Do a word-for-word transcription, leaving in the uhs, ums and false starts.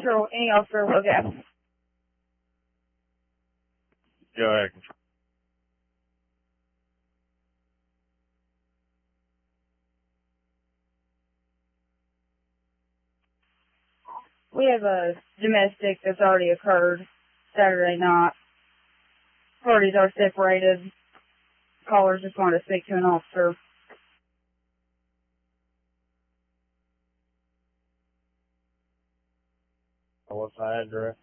Control, any officer, okay. Go ahead, Control. We have a domestic that's already occurred Saturday night. Parties are separated. Callers just wanted to speak to an officer. What's the address?